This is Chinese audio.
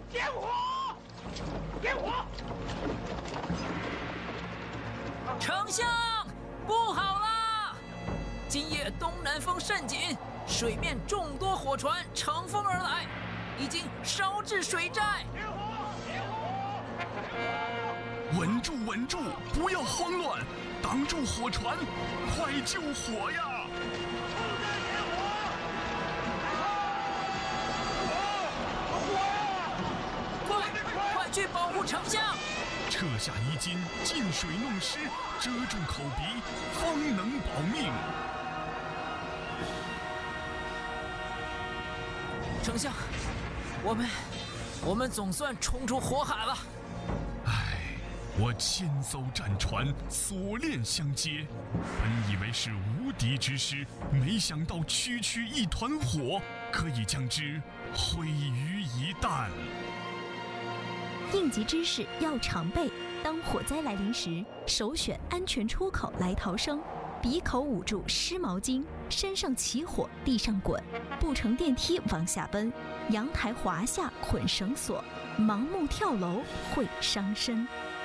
点火！点火！ 丞相，不好啦！今夜东南风甚紧，水面众多火船乘风而来，已经烧至水寨。 点火！点火！ 稳住，稳住，不要慌乱，挡住火船，快救火呀！ 快去保护丞相！ 撤下衣襟，进水弄湿，遮住口鼻，方能保命。 丞相，我们总算冲出火海了。 我千艘战船锁链相接，本以为是无敌之师，没想到区区一团火可以将之毁于一旦。 应急知识要常备，当火灾来临时，首选安全出口来逃生，鼻口捂住湿毛巾，身上起火地上滚，不乘电梯往下奔，阳台滑下捆绳索，盲目跳楼会伤身。